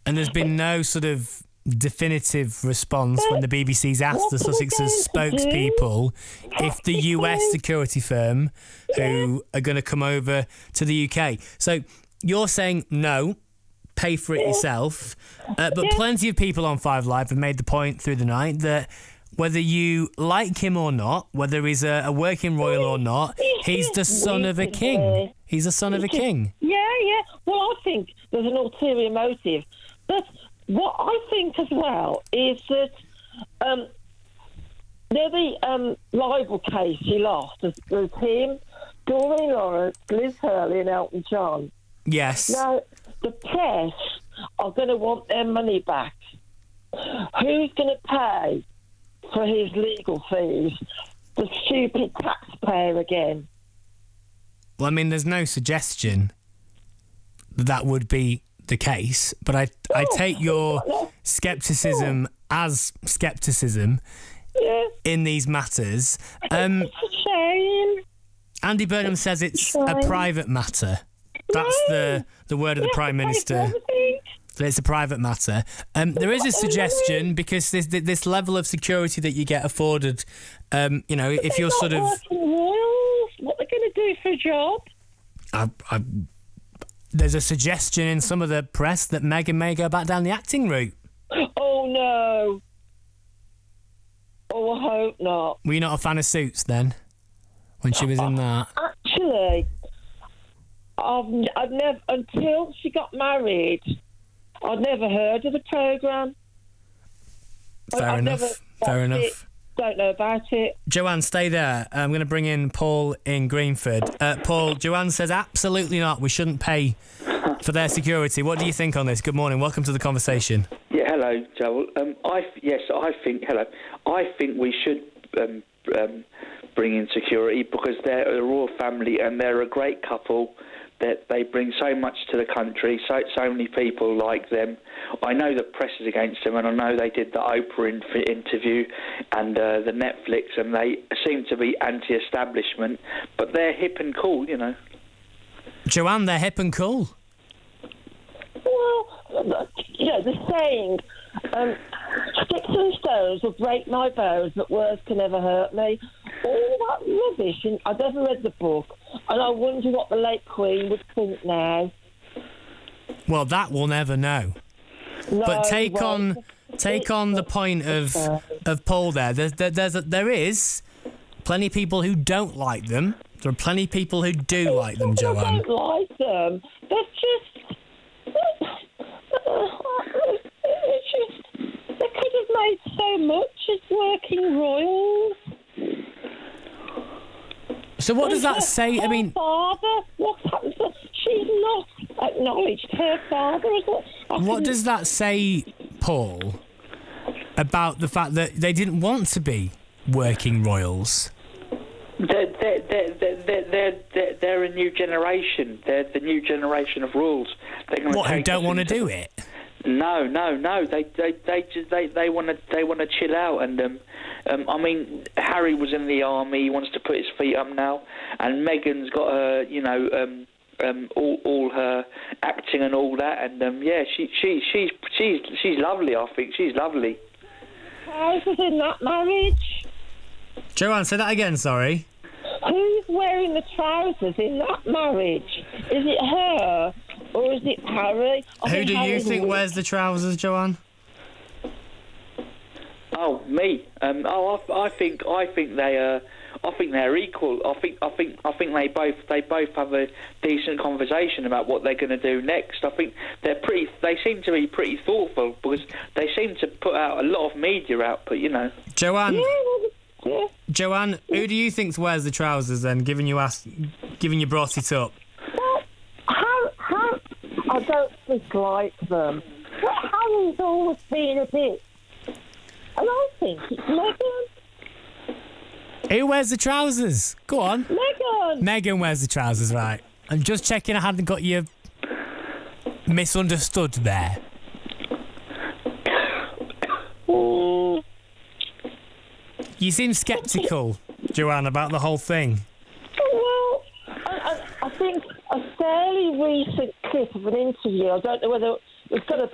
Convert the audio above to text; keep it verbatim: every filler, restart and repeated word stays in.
And there's been no sort of definitive response when the B B C's asked the Sussex's spokespeople if the U S security firm who are going to come over to the U K. So you're saying no, pay for it yourself. Uh, but plenty of people on Five Live have made the point through the night that whether you like him or not, whether he's a, a working royal or not, he's the son of a king. He's the son of a king. Yeah, yeah. Well, I think there's an ulterior motive. But what I think as well is that um, there the um, libel case he lost was, was him, Doreen Lawrence, Liz Hurley and Elton John. Yes. Now, the press are going to want their money back. Who's going to pay for his legal fees? The stupid taxpayer again. Well, I mean, there's no suggestion that that would be the case, but I I take your scepticism as scepticism yeah. in these matters. Um, it's a shame. Andy Burnham says it's a private matter. That's the, the word of the Prime Minister. That it's a private matter. Um, there is a suggestion because this this level of security that you get afforded, um, you know, if you're sort of royals, what they're going to do for a job? I, I, there's a suggestion in some of the press that Meghan may go back down the acting route. Oh no! Oh, I hope not. Were you not a fan of Suits then, when she was in that? Actually, I've I've never until she got married. I'd never heard of the programme. Fair I've enough. Never Fair enough. It. Don't know about it. Joanne, stay there. I'm going to bring in Paul in Greenford. Uh, Paul, Joanne says absolutely not. We shouldn't pay for their security. What do you think on this? Good morning. Welcome to the conversation. Yeah, hello, Joel. Um, I yes, I think hello. I think we should um, um, bring in security because they're a royal family and they're a great couple. That they bring so much to the country, so so many people like them. I know the press is against them, and I know they did the Oprah in- interview and uh, the Netflix, and they seem to be anti-establishment, but they're hip and cool, you know. Joanne, they're hip and cool. Well, you know, the saying, um, sticks and stones will break my bones, but words can never hurt me. All that rubbish, and I've never read the book, and I wonder what the late Queen would think now. Well, that we'll never know. No, but take well, on take on the point of of Paul there. There's, there, there's a, there is plenty of people who don't like them. There are plenty of people who do like them, Joanne. I don't like them. They're just... It's just... They could have made so much as working royals. So what does that say? I mean... Her father, what's happened to... She's not acknowledged her father as well. What does that say, Paul, about the fact that they didn't want to be working royals? They're, they're, they're, they're, they're, they're a new generation. They're the new generation of rules. They're gonna What, who don't want to into... do it? No, no, no. They, they, they just, they, they want to, they want to chill out. And um, um, I mean, Harry was in the army. He wants to put his feet up now. And Meghan's got her, you know, um, um, all, all her acting and all that. And um, yeah, she, she, she's, she's, she's lovely. I think she's lovely. How's it in that marriage? Joanne, say that again. Sorry. Who's wearing the trousers in that marriage? Is it her or is it Harry? I Who do you Harry's think weird. wears the trousers, Joanne? Oh, me. Um, oh, I, I think I think they uh, I think they're equal. I think I think I think they both they both have a decent conversation about what they're going to do next. I think they're pretty. They seem to be pretty thoughtful because they seem to put out a lot of media output. You know. Joanne. Yeah, yeah. Joanne, who do you think wears the trousers then? Given you asked, given you brought it up. Well, how, how, I don't dislike them. But Harry's always been a bit. And I think it's Meghan. Who wears the trousers? Go on. Meghan. Meghan wears the trousers, right? I'm just checking I hadn't got you misunderstood there. Mm. You seem sceptical, Joanne, about the whole thing. Well, I, I, I think a fairly recent clip of an interview, I don't know whether it's got to